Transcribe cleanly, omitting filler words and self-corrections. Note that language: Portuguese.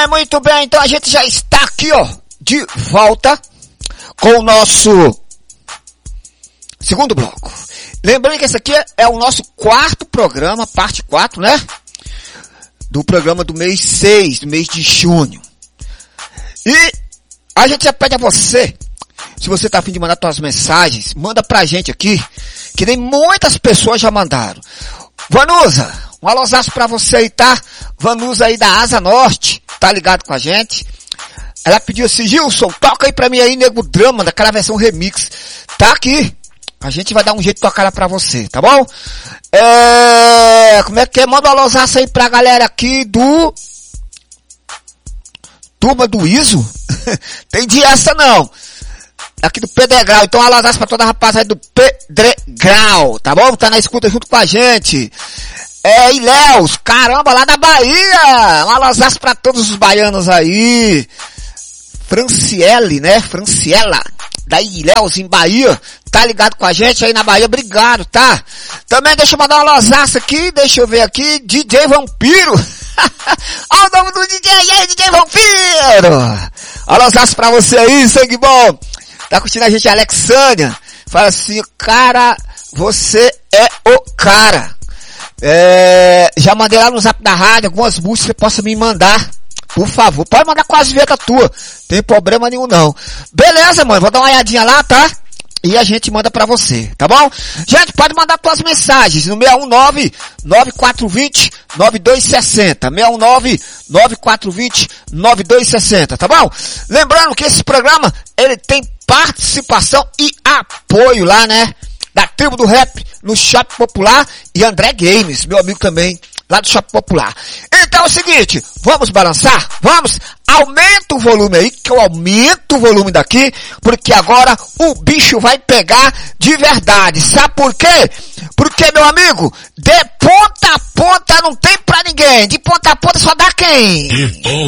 muito bem, então a gente já está aqui, ó, de volta com o nosso segundo bloco. Lembrando que esse aqui é o nosso quarto programa, parte 4, né? Do programa do mês 6, do mês de junho. E a gente já pede a você, se você tá a fim de mandar suas mensagens, manda pra gente aqui, que nem muitas pessoas já mandaram. Vanusa, um alôzaço pra você aí, tá? Vanusa aí da Asa Norte, tá ligado com a gente? Ela pediu assim, Gilson, toca aí pra mim aí, Nego Drama, daquela versão remix. Tá aqui. A gente vai dar um jeito de tocar ela pra você, tá bom? Como é que é? Manda um alôzaço aí pra galera aqui do... Turma do ISO? Tem dia essa não. Aqui do Pedregal. Então, um alôzaço pra toda a rapaziada do Pedregal, tá bom? Tá na escuta junto com a gente. Ilhéus, caramba, lá da Bahia. Um alôzaço pra todos os baianos aí. Franciele, né? Franciela, da Ilhéus, em Bahia. Tá ligado com a gente aí na Bahia? Obrigado, tá? Também deixa eu mandar uma alôzaço aqui. Deixa eu ver aqui. DJ Vampiro. Olha o nome do DJ aí, DJ Vampiro. Alôzaço pra você aí, sangue bom. Tá curtindo a gente, Alexandria. Fala assim, cara, você é o cara. Já mandei lá no zap da rádio algumas músicas que você possa me mandar. Por favor, pode mandar com as letras tuas. Tem problema nenhum não. Beleza, mano, vou dar uma olhadinha lá, tá? E a gente manda pra você, tá bom? Gente, pode mandar tuas mensagens no 619-9420-9260. 619-9420-9260, tá bom? Lembrando que esse programa, ele tem participação e apoio lá, né? Da Tribo do Rap no Shopping Popular e André Games, meu amigo também, lá do Shopping Popular. Então é o seguinte, vamos balançar? Vamos? Aumenta o volume aí, que eu aumento o volume daqui, porque agora o bicho vai pegar de verdade. Sabe por quê? Porque, meu amigo, de ponta a ponta não tem pra ninguém. De ponta a ponta só dá quem?